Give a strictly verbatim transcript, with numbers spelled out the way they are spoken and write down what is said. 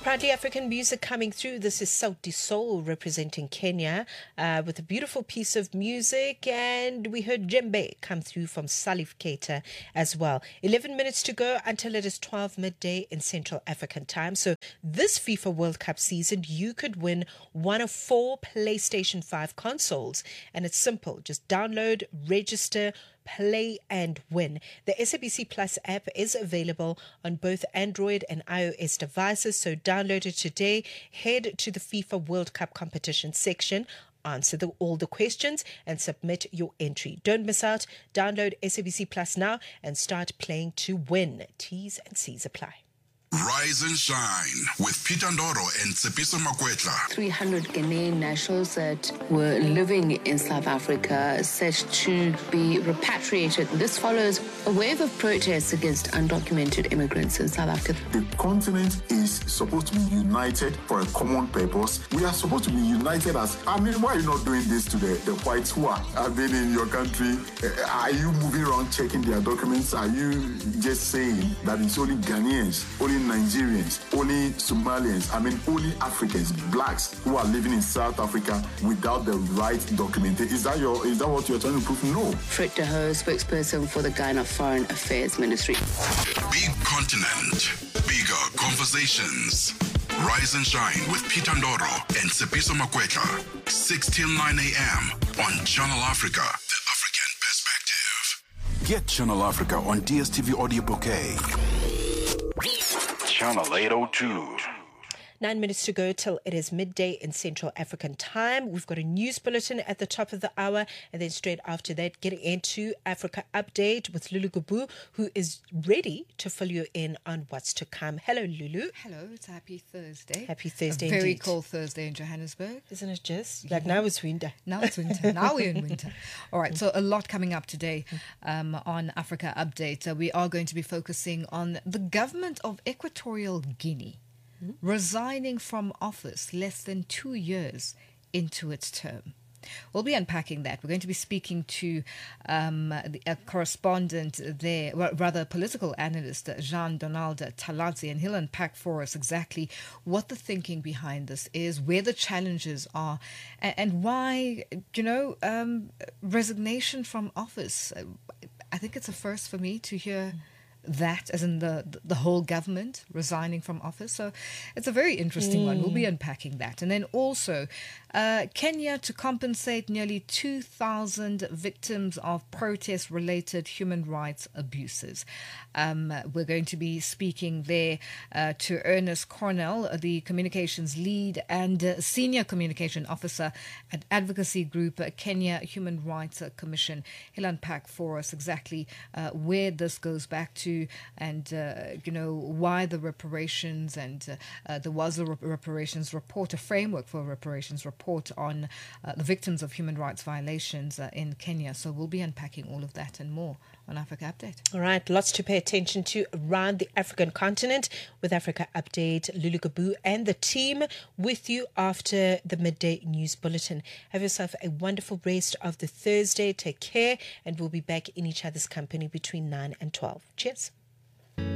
Proudly African music coming through. This is Sauti Soul representing Kenya uh, with a beautiful piece of music. And we heard Djembe come through from Salif Keita as well. eleven minutes to go until it is twelve midday in Central African time. So this FIFA World Cup season, you could win one of four PlayStation five consoles. And it's simple. Just download, register, play and win. The S A B C Plus app is available on both Android and iOS devices, so download it today. Head to the FIFA World Cup competition section, answer the, all the questions and submit your entry. Don't miss out. Download S A B C Plus now and start playing to win. T's and C's apply. Rise and shine with Peter Ndoro and Tsepiso Makwetla. three hundred Ghanaian nationals that were living in South Africa set to be repatriated. This follows a wave of protests against undocumented immigrants in South Africa. The continent is supposed to be united for a common purpose. We are supposed to be united as, I mean, why are you not doing this to the, the whites who are, have been in your country? Uh, are you moving around checking their documents? Are you just saying that it's only Ghanaians, only Nigerians, only Somalians, I mean only Africans, blacks who are living in South Africa without the right documentation? Is that your is that what you're trying to prove? No. Frit de Hoo, spokesperson for the Ghana Foreign Affairs Ministry. Big continent, bigger conversations. Rise and shine with Peter Ndoro and Tsepiso Makwetla. six till nine a.m. on Channel Africa, the African perspective. Get Channel Africa on D S T V Audio Bouquet. Channel eight oh two. Nine minutes to go till it is midday in Central African time. We've got a news bulletin at the top of the hour, and then straight after that, getting into Africa Update with Lulu Gabu, who is ready to fill you in on what's to come. Hello, Lulu. Hello, it's happy Thursday. Happy Thursday, a very indeed. cold Thursday in Johannesburg. Isn't it just? Like now it's winter. Now it's winter. Now we're in winter. All right, so a lot coming up today um, on Africa Update. Uh, we are going to be focusing on the government of Equatorial Guinea resigning from office less than two years into its term. We'll be unpacking that. We're going to be speaking to um, a correspondent there, well, rather a political analyst, Jean-Donald Taladzi, and he'll unpack for us exactly what the thinking behind this is, where the challenges are, and, and why, you know, um, resignation from office. I think it's a first for me to hear that, as in the the whole government resigning from office. So it's a very interesting mm. one. We'll be unpacking that. And then also uh, Kenya to compensate nearly two thousand victims of protest-related human rights abuses. Um, we're going to be speaking there uh, to Ernest Cornell, the communications lead and uh, senior communication officer at advocacy group uh, Kenya Human Rights uh, Commission. He'll unpack for us exactly uh, where this goes back to, and uh, you know, why the reparations, and uh, uh, there was a reparations report, a framework for a reparations report on uh, the victims of human rights violations uh, in Kenya. So we'll be unpacking all of that and more on Africa Update. All right, lots to pay attention to around the African continent with Africa Update. Lulu Gabu and the team with you after the midday news bulletin. Have yourself a wonderful rest of the Thursday. Take care, and we'll be back in each other's company between nine and twelve. Cheers.